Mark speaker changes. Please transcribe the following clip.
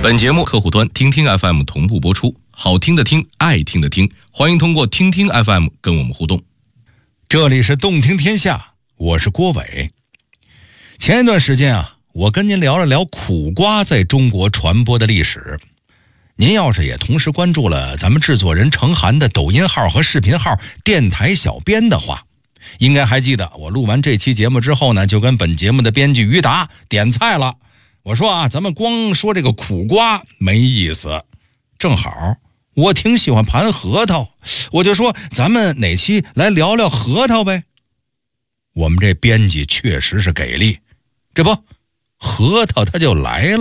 Speaker 1: 本节目客户端听听 FM 同步播出，好听的听，爱听的听，欢迎通过听听 FM 跟我们互动。
Speaker 2: 这里是动听天下，我是郭伟。前一段时间啊，我跟您聊了聊苦瓜在中国传播的历史。您要是也同时关注了咱们制作人程涵的抖音号和视频号电台小编的话，应该还记得我录完这期节目之后呢，就跟本节目的编辑于达点菜了。我说啊，咱们光说这个苦瓜没意思，正好我挺喜欢盘核桃，我就说咱们哪期来聊聊核桃呗。我们这编辑确实是给力，这不核桃他就来了。